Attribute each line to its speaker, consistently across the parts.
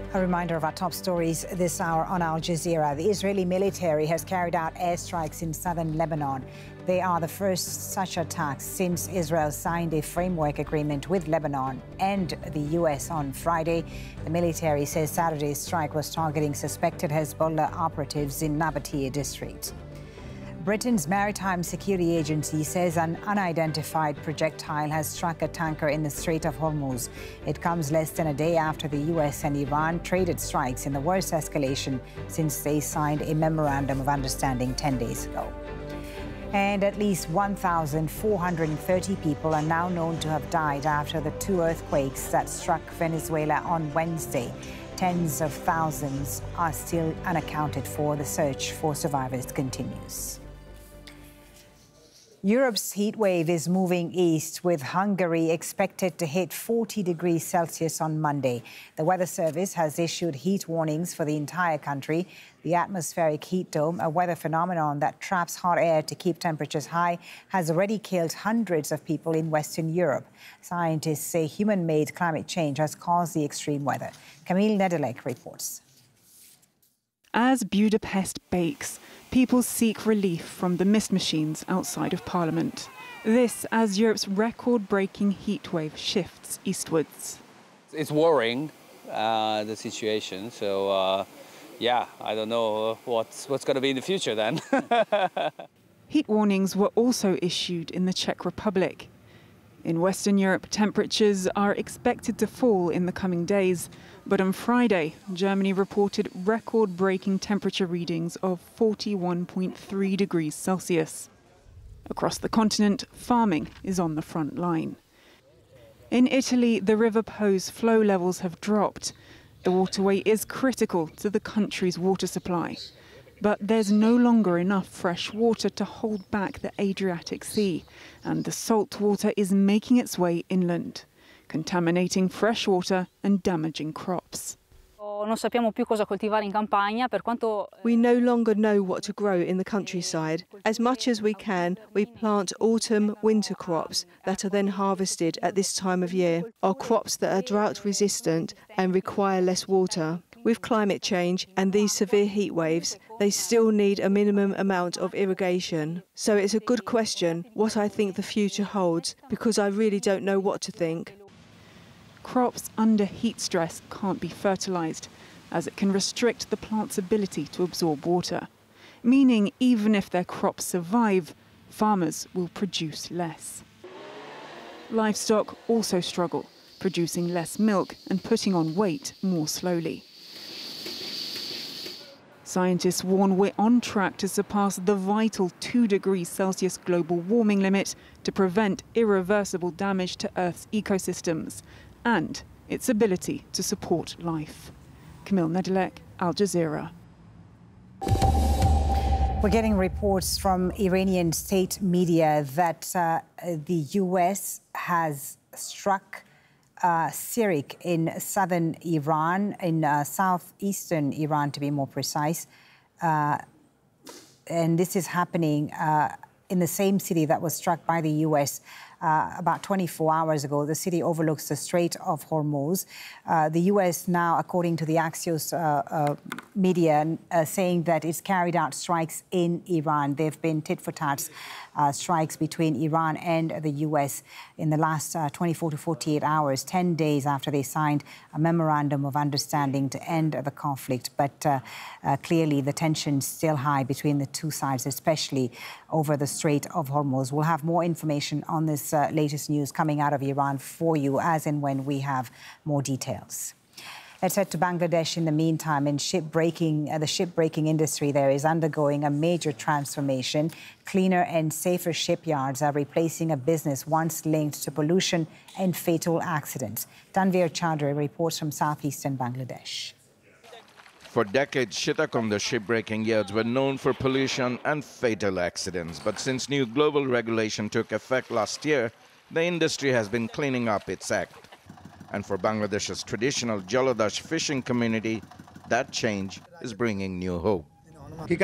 Speaker 1: A reminder of our top stories this hour on Al Jazeera. The Israeli military has carried out airstrikes in southern Lebanon. They are the first such attacks since Israel signed a framework agreement with Lebanon and the U.S. on Friday. The military says Saturday's strike was targeting suspected Hezbollah operatives in Nabatea district. Britain's Maritime Security Agency says an unidentified projectile has struck a tanker in the Strait of Hormuz. It comes less than a day after the U.S. and Iran traded strikes in the worst escalation since they signed a memorandum of understanding 10 days ago. And at least 1,430 people are now known to have died after the two earthquakes that struck Venezuela on Wednesday. Tens of thousands are still unaccounted for. The search for survivors continues. Europe's heat wave is moving east, with Hungary expected to hit 40 degrees Celsius on Monday. The Weather Service has issued heat warnings for the entire country. The atmospheric heat dome, a weather phenomenon that traps hot air to keep temperatures high, has already killed hundreds of people in Western Europe. Scientists say human-made climate change has caused the extreme weather. Camille Nedelec reports.
Speaker 2: As Budapest bakes, people seek relief from the mist machines outside of Parliament. This as Europe's record-breaking heatwave shifts eastwards.
Speaker 3: It's worrying, the situation. So, yeah, I don't know what's going to be in the future then.
Speaker 2: Heat warnings were also issued in the Czech Republic. In Western Europe, temperatures are expected to fall in the coming days. But on Friday, Germany reported record-breaking temperature readings of 41.3 degrees Celsius. Across the continent, farming is on the front line. In Italy, the River Po's flow levels have dropped. The waterway is critical to the country's water supply. But there's no longer enough fresh water to hold back the Adriatic Sea, and the salt water is making its way inland, contaminating fresh water and damaging crops.
Speaker 4: We no longer know what to grow in the countryside. As much as we can, we plant autumn-winter crops that are then harvested at this time of year, or crops that are drought-resistant and require less water. With climate change and these severe heat waves, they still need a minimum amount of irrigation. So it's a good question what I think the future holds, because I really don't know what to think.
Speaker 2: Crops under heat stress can't be fertilized, as it can restrict the plant's ability to absorb water, meaning even if their crops survive, farmers will produce less. Livestock also struggle, producing less milk and putting on weight more slowly. Scientists warn we're on track to surpass the vital 2 degrees Celsius global warming limit to prevent irreversible damage to Earth's ecosystems and its ability to support life. Camille Nedelec, Al Jazeera.
Speaker 1: We're getting reports from Iranian state media that the U.S. has struck Sirik in southern Iran, in southeastern Iran to be more precise. And this is happening in the same city that was struck by the U.S. About 24 hours ago. The city overlooks the Strait of Hormuz. The U.S. now, according to the Axios media, saying that it's carried out strikes in Iran. There have been tit-for-tat strikes between Iran and the U.S. in the last 24 to 48 hours, 10 days after they signed a memorandum of understanding to end the conflict. But clearly the tension's still high between the two sides, especially over the Strait of Hormuz. We'll have more information on this latest news coming out of Iran for you as and when we have more details. Let's head to Bangladesh in the meantime. In the shipbreaking industry there is undergoing a major transformation. Cleaner and safer shipyards are replacing a business once linked to pollution and fatal accidents. Tanvir Chaudhary reports from southeastern Bangladesh.
Speaker 5: For decades, Chittagong, the shipbreaking yards, were known for pollution and fatal accidents. But since new global regulation took effect last year, the industry has been cleaning up its act. And for Bangladesh's traditional Jolodash fishing community, that change is bringing new hope.
Speaker 6: In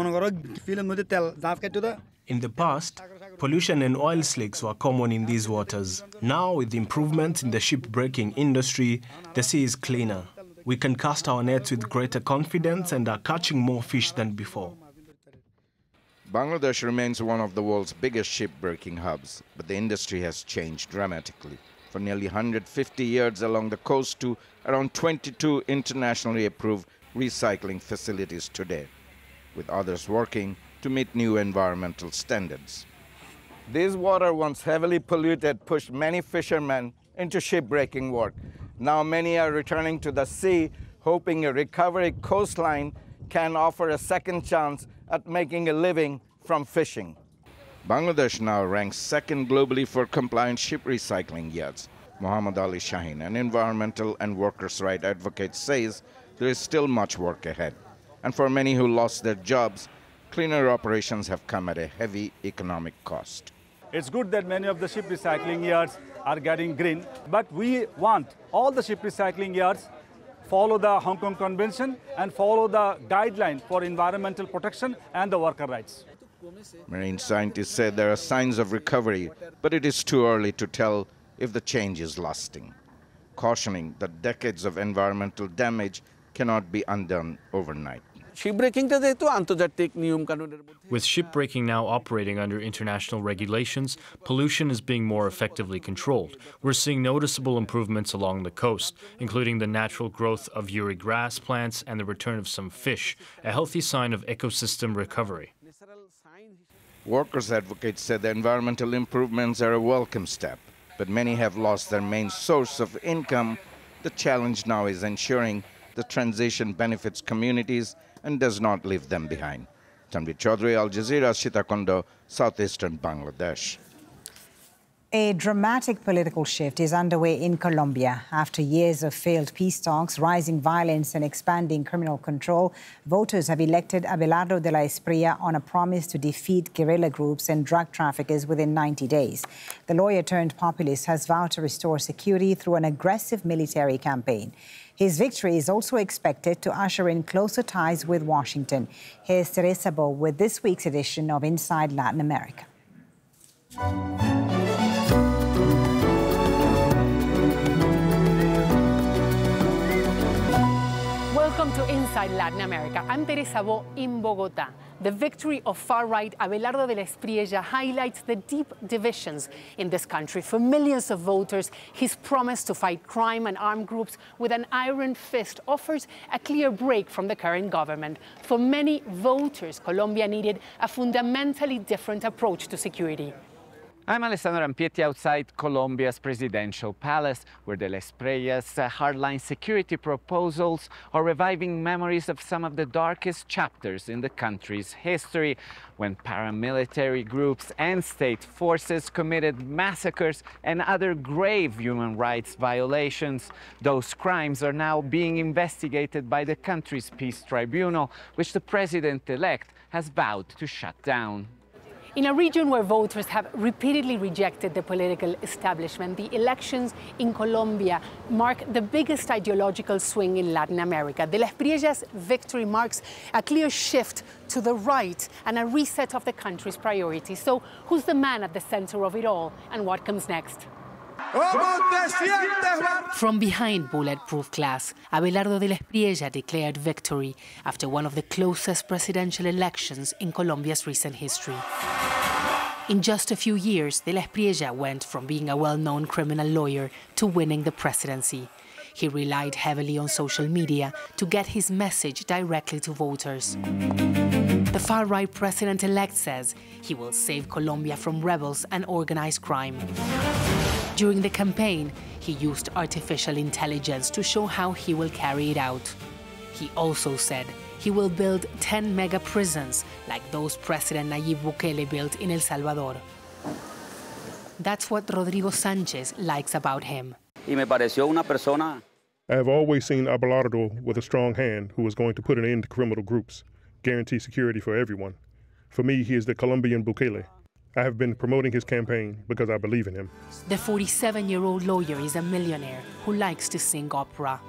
Speaker 7: the past, pollution and oil slicks were common in these waters. Now, with the improvement in the shipbreaking industry, the sea is cleaner. We can cast our nets with greater confidence and are catching more fish than before.
Speaker 5: Bangladesh remains one of the world's biggest shipbreaking hubs, but the industry has changed dramatically. For nearly 150 years along the coast to around 22 internationally approved recycling facilities today, with others working to meet new environmental standards. This water, once heavily polluted, pushed many fishermen into shipbreaking work. Now many are returning to the sea, hoping a recovery coastline can offer a second chance at making a living from fishing. Bangladesh now ranks second globally for compliant ship recycling yards. Muhammad Ali Shaheen, an environmental and workers' rights advocate, says there is still much work ahead. And for many who lost their jobs, cleaner operations have come at a heavy economic cost.
Speaker 6: It's good that many of the ship recycling yards are getting green, but we want all the ship recycling yards follow the Hong Kong Convention and follow the guideline for environmental protection and the worker rights.
Speaker 5: Marine scientists say there are signs of recovery, but it is too early to tell if the change is lasting, cautioning that decades of environmental damage cannot be undone overnight.
Speaker 8: With shipbreaking now operating under international regulations, pollution is being more effectively controlled. We're seeing noticeable improvements along the coast, including the natural growth of Uri grass plants and the return of some fish, a healthy sign of ecosystem recovery.
Speaker 5: Workers' advocates said the environmental improvements are a welcome step, but many have lost their main source of income. The challenge now is ensuring the transition benefits communities and does not leave them behind. Tanvir Chaudhary, Al Jazeera, Sitakundo, southeastern Bangladesh.
Speaker 1: A dramatic political shift is underway in Colombia. After years of failed peace talks, rising violence and expanding criminal control, voters have elected Abelardo de la Espriella on a promise to defeat guerrilla groups and drug traffickers within 90 days. The lawyer-turned-populist has vowed to restore security through an aggressive military campaign. His victory is also expected to usher in closer ties with Washington. Here's Teresa Bo with this week's edition of Inside Latin America.
Speaker 9: Welcome to Inside Latin America. I'm Teresa Bo in Bogotá. The victory of far-right Abelardo de la Espriella highlights the deep divisions in this country. For millions of voters, his promise to fight crime and armed groups with an iron fist offers a clear break from the current government. For many voters, Colombia needed a fundamentally different approach to security.
Speaker 10: I'm Alessandro Rampietti outside Colombia's presidential palace, where de la Espriella's hardline security proposals are reviving memories of some of the darkest chapters in the country's history, when paramilitary groups and state forces committed massacres and other grave human rights violations. Those crimes are now being investigated by the country's peace tribunal, which the president-elect has vowed to shut down.
Speaker 9: In a region where voters have repeatedly rejected the political establishment, the elections in Colombia mark the biggest ideological swing in Latin America. De la Espriella's victory marks a clear shift to the right and a reset of the country's priorities. So who's the man at the center of it all, and what comes next? From behind bulletproof glass, Abelardo de la Espriella declared victory after one of the closest presidential elections in Colombia's recent history. In just a few years, de la Espriella went from being a well-known criminal lawyer to winning the presidency. He relied heavily on social media to get his message directly to voters. The far-right president-elect says he will save Colombia from rebels and organized crime. During the campaign, he used artificial intelligence to show how he will carry it out. He also said he will build 10 mega prisons like those President Nayib Bukele built in El Salvador. That's what Rodrigo Sanchez likes about him.
Speaker 11: I have always seen Abelardo with a strong hand who is going to put an end to criminal groups, guarantee security for everyone. For me, he is the Colombian Bukele. I have been promoting his campaign because I believe in him.
Speaker 9: The 47-year-old lawyer is a millionaire who likes to sing opera.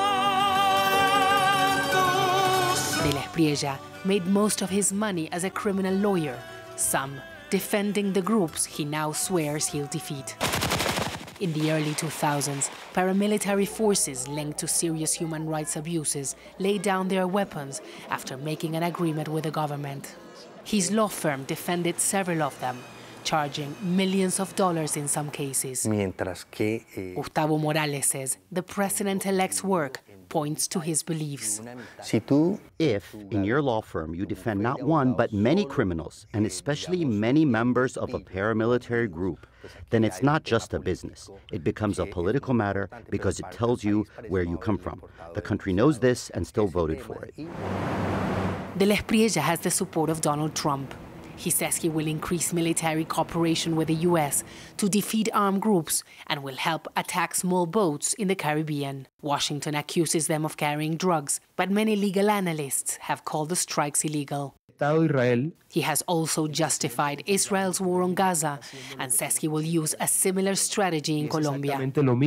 Speaker 9: De la Espriella made most of his money as a criminal lawyer, some defending the groups he now swears he'll defeat. In the early 2000s, paramilitary forces linked to serious human rights abuses laid down their weapons after making an agreement with the government. His law firm defended several of them, charging millions of dollars in some cases. Gustavo Morales says the president-elect's work points to his beliefs.
Speaker 12: If, in your law firm, you defend not one but many criminals, and especially many members of a paramilitary group, then it's not just a business. It becomes a political matter because it tells you where you come from. The country knows this and still voted for it.
Speaker 9: De la Espriella has the support of Donald Trump. He says he will increase military cooperation with the U.S. to defeat armed groups and will help attack small boats in the Caribbean. Washington accuses them of carrying drugs, but many legal analysts have called the strikes illegal. He has also justified Israel's war on Gaza and says he will use a similar strategy in Colombia.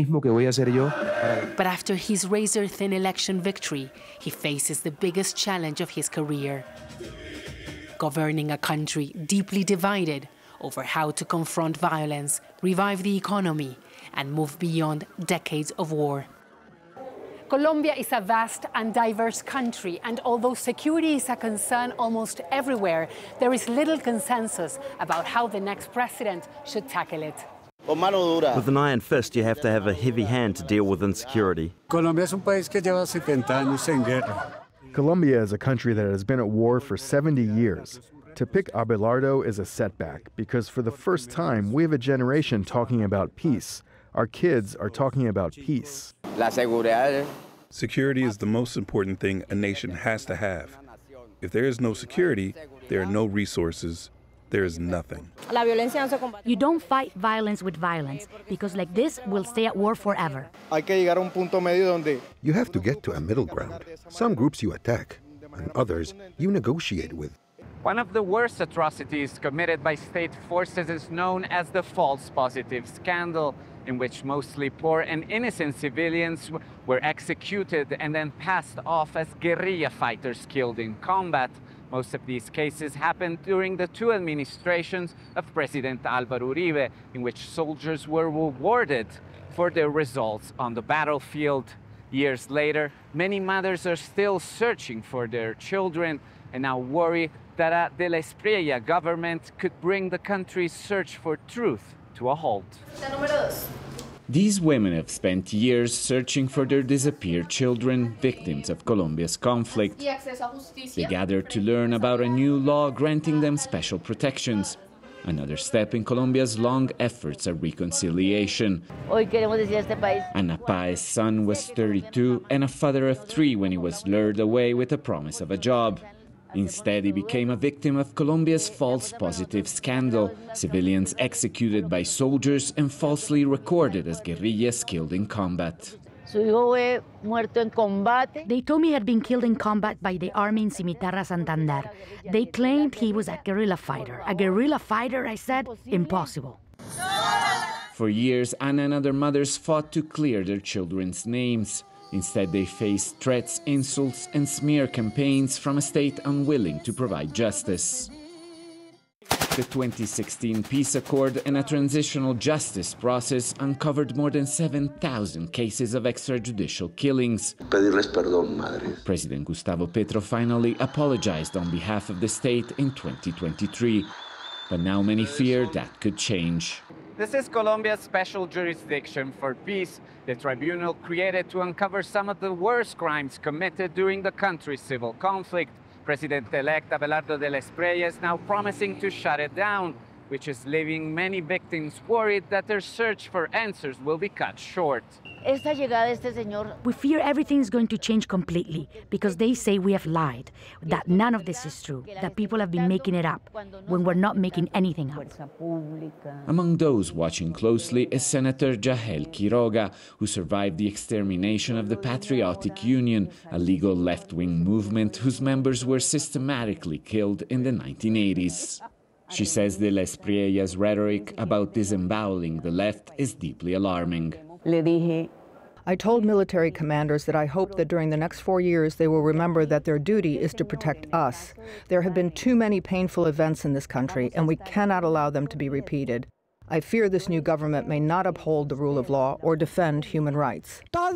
Speaker 9: But after his razor-thin election victory, he faces the biggest challenge of his career: governing a country deeply divided over how to confront violence, revive the economy, and move beyond decades of war. Colombia is a vast and diverse country, and although security is a concern almost everywhere, there is little consensus about how the next president should tackle it.
Speaker 13: With an iron fist, you have to have a heavy hand to deal with insecurity.
Speaker 14: Colombia es un país que lleva 70 años en guerra.
Speaker 15: Colombia is a country that has been at war for 70 years. To pick Abelardo is a setback because for the first time we have a generation talking about peace. Our kids are talking about peace.
Speaker 16: Security is the most important thing a nation has to have. If there is no security, there are no resources. There is nothing.
Speaker 17: You don't fight violence with violence, because like this, we'll stay at war forever.
Speaker 18: You have to get to a middle ground. Some groups you attack, and others you negotiate with.
Speaker 10: One of the worst atrocities committed by state forces is known as the false positive scandal, in which mostly poor and innocent civilians were executed and then passed off as guerrilla fighters killed in combat. Most of these cases happened during the two administrations of President Álvaro Uribe, in which soldiers were rewarded for their results on the battlefield. Years later, many mothers are still searching for their children and now worry that a De la Espriella government could bring the country's search for truth to a halt. These women have spent years searching for their disappeared children, victims of Colombia's conflict. They gathered to learn about a new law granting them special protections, another step in Colombia's long efforts at reconciliation. Ana Páez's son was 32 and a father of 3 when he was lured away with the promise of a job. Instead, he became a victim of Colombia's false positive scandal, civilians executed by soldiers and falsely recorded as guerrillas killed in combat.
Speaker 17: They told me he had been killed in combat by the army in Cimitarra, Santander. They claimed he was a guerrilla fighter. A guerrilla fighter, I said? Impossible.
Speaker 10: For years, Ana and other mothers fought to clear their children's names. Instead, they faced threats, insults, and smear campaigns from a state unwilling to provide justice. The 2016 peace accord and a transitional justice process uncovered more than 7,000 cases of extrajudicial killings. President Gustavo Petro finally apologized on behalf of the state in 2023. But now many fear that could change. This is Colombia's special jurisdiction for peace, the tribunal created to uncover some of the worst crimes committed during the country's civil conflict. President-elect Abelardo de la Espriella is now promising to shut it down, which is leaving many victims worried that their search for answers will be cut short.
Speaker 17: We fear everything is going to change completely because they say we have lied, that none of this is true, that people have been making it up when we're not making anything up.
Speaker 10: Among those watching closely is Senator Yael Quiroga, who survived the extermination of the Patriotic Union, a legal left-wing movement whose members were systematically killed in the 1980s. She says De la Espriella's rhetoric about disemboweling the left is deeply alarming.
Speaker 19: I told military commanders that I hope that during the next 4 years they will remember that their duty is to protect us. There have been too many painful events in this country, and we cannot allow them to be repeated. I fear this new government may not uphold the rule of law or defend human rights.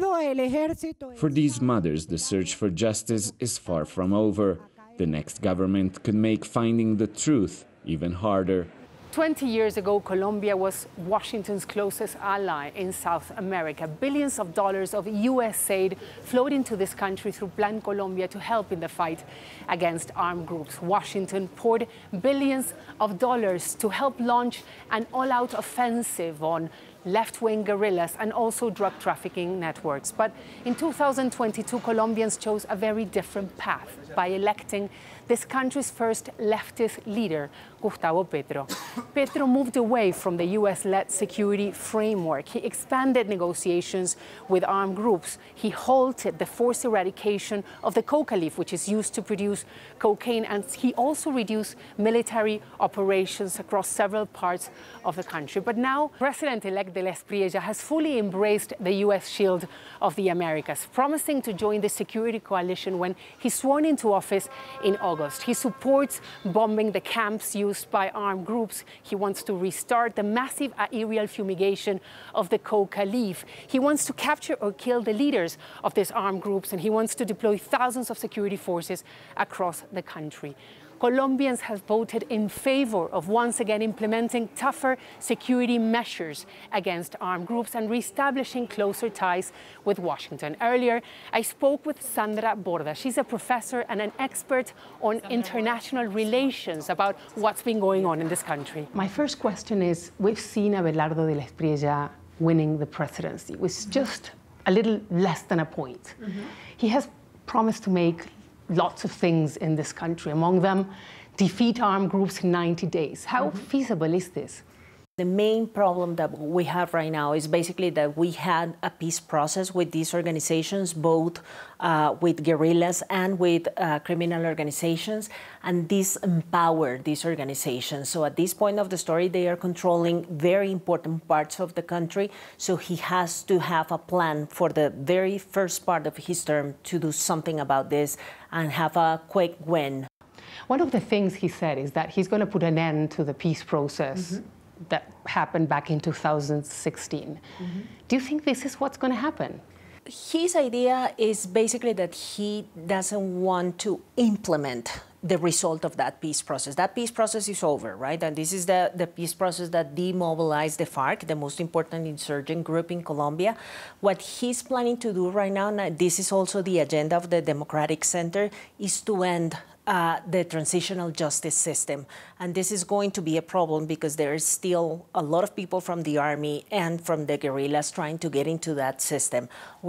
Speaker 10: For these mothers, the search for justice is far from over. The next government could make finding the truth even harder.
Speaker 9: 20 years ago, Colombia was Washington's closest ally in South America. Billions of dollars of U.S. aid flowed into this country through Plan Colombia to help in the fight against armed groups. Washington poured billions of dollars to help launch an all-out offensive on left-wing guerrillas and also drug trafficking networks. But in 2022, Colombians chose a very different path by electing this country's first leftist leader, Gustavo Petro. Petro moved away from the US-led security framework. He expanded negotiations with armed groups. He halted the forced eradication of the coca leaf, which is used to produce cocaine, and he also reduced military operations across several parts of the country. But now, President-elect de la Espriella has fully embraced the US shield of the Americas, promising to join the security coalition when he's sworn into office in August. He supports bombing the camps used by armed groups. He wants to restart the massive aerial fumigation of the coca leaf. He wants to capture or kill the leaders of these armed groups, and he wants to deploy thousands of security forces across the country. Colombians have voted in favor of once again implementing tougher security measures against armed groups and reestablishing closer ties with Washington. Earlier, I spoke with Sandra Borda. She's a professor and an expert on international relations about what's been going on in this country. My first question is, we've seen Abelardo de la Espriella winning the presidency with just a little less than a point. He has promised to make lots of things in this country, among them defeat armed groups in 90 days. How feasible is this?
Speaker 20: The main problem that we have right now is basically that we had a peace process with these organizations, both with guerrillas and with criminal organizations, and this empowered these organizations. So at this point of the story, they are controlling very important parts of the country, so he has to have a plan for the very first part of his term to do something about this and have a quick win.
Speaker 9: One of the things he said is that he's going to put an end to the peace process that happened back in 2016. Do you think this is what's going to happen?
Speaker 20: His idea is basically that he doesn't want to implement the result of that peace process. That peace process is over, right? And this is the peace process that demobilized the FARC, the most important insurgent group in Colombia. What he's planning to do right now, and this is also the agenda of the Democratic Center, is to end the transitional justice system. And this is going to be a problem because there is still a lot of people from the army and from the guerrillas trying to get into that system.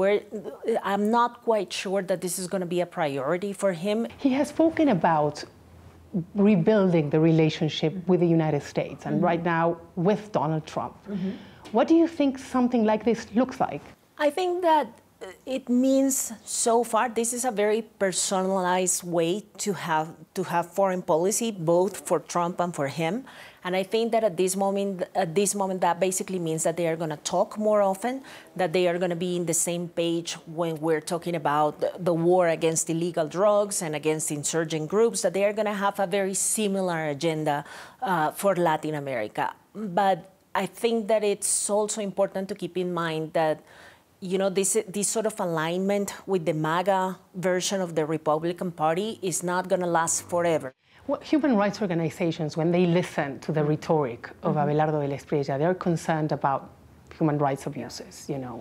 Speaker 20: I'm not quite sure that this is going to be a priority for him.
Speaker 9: He has spoken about rebuilding the relationship with the United States and right now with Donald Trump. What do you think something like this looks like?
Speaker 20: I think that it means, so far, this is a very personalized way to have foreign policy, both for Trump and for him. And I think that at this moment, that basically means that they are going to talk more often, that they are going to be in the same page when we're talking about the war against illegal drugs and against insurgent groups, that they are going to have a very similar agenda for Latin America. But I think that it's also important to keep in mind that this sort of alignment with the MAGA version of the Republican Party is not going to last forever.
Speaker 9: Well, human rights organizations, when they listen to the rhetoric of Abelardo de la Espriella, they're concerned about human rights abuses,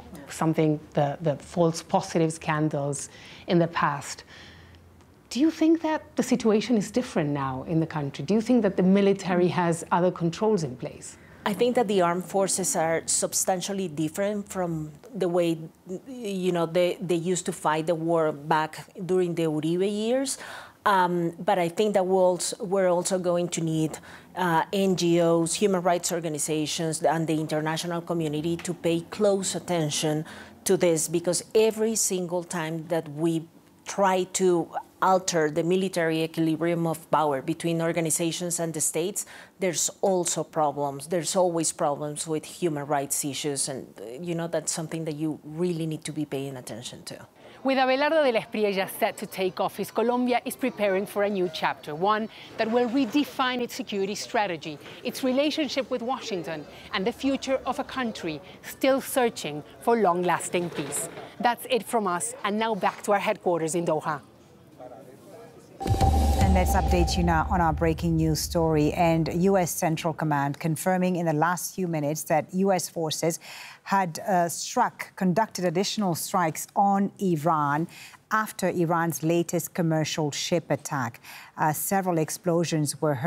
Speaker 9: the false positive scandals in the past. Do you think that the situation is different now in the country? Do you think that the military has other controls in place?
Speaker 20: I think that the armed forces are substantially different from the way, they used to fight the war back during the Uribe years. But I think that we're also going to need NGOs, human rights organizations, and the international community to pay close attention to this, because every single time that we try to alter the military equilibrium of power between organizations and the states, there's also problems. There's always problems with human rights issues, and that's something that you really need to be paying attention to.
Speaker 9: With Abelardo de la Espriella set to take office, Colombia is preparing for a new chapter, one that will redefine its security strategy, its relationship with Washington, and the future of a country still searching for long-lasting peace. That's it from us, and now back to our headquarters in Doha.
Speaker 1: And let's update you now on our breaking news story. And U.S. Central Command confirming in the last few minutes that U.S. forces had conducted additional strikes on Iran after Iran's latest commercial ship attack. Several explosions were heard.